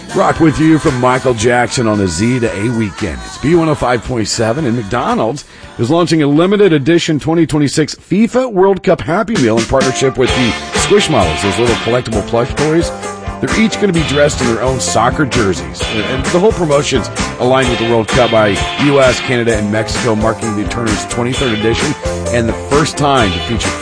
Rock with you from Michael Jackson on the Z to A weekend. It's B105.7, and McDonald's is launching a limited edition 2026 FIFA World Cup Happy Meal in partnership with the Squishmallows, those little collectible plush toys. They're each going to be dressed in their own soccer jerseys. And the whole promotion's aligned with the World Cup by U.S., Canada, and Mexico, marking the tournament's 23rd edition and the first time to feature